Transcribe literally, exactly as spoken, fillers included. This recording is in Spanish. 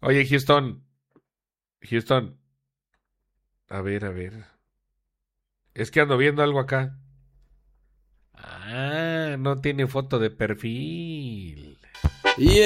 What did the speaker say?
Oye, Houston. Houston. A ver, a ver. Es que ando viendo algo acá. Ah, no tiene foto de perfil. Y